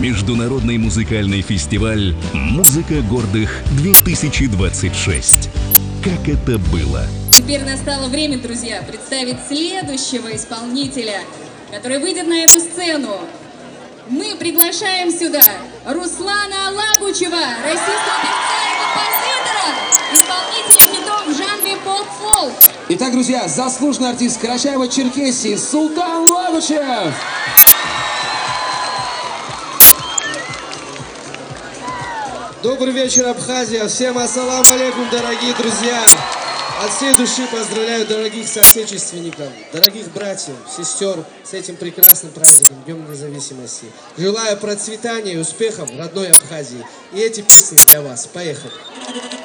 Международный музыкальный фестиваль «Музыка гордых-2026». Как это было? Теперь настало время, друзья, представить следующего исполнителя, который выйдет на эту сцену. Мы приглашаем сюда Руслана Лагучева, российского певца и композитора, исполнителя хитов в жанре поп-фолк. Итак, друзья, заслуженный артист Карачаево-Черкесии Султан Лагучев. Добрый вечер, Абхазия. Всем ассаламу алейкум, дорогие друзья. От всей души поздравляю дорогих соотечественников, дорогих братьев, сестер с этим прекрасным праздником, Днем Независимости. Желаю процветания и успехов в родной Абхазии. И эти песни для вас. Поехали.